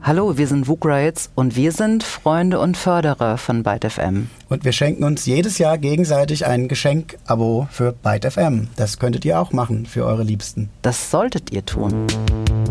Hallo, wir sind WUK Rights und wir sind Freunde und Förderer von Byte FM. Und wir schenken uns jedes Jahr gegenseitig ein Geschenk-Abo für Byte FM. Das könntet ihr auch machen für eure Liebsten. Das solltet ihr tun.